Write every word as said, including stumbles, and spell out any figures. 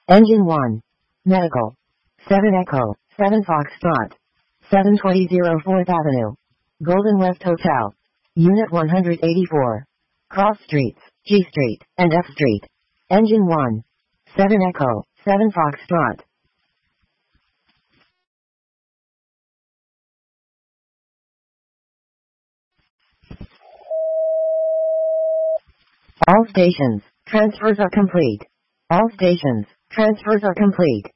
Engine one. Medical. seven Echo, seven Foxtrot. seven twenty fourth Avenue. Golden West Hotel. Unit one hundred eighty-four. Cross Streets, G Street, and F Street. Engine one. seven Echo, seven Foxtrot. All stations, transfers are complete. All stations, transfers are complete.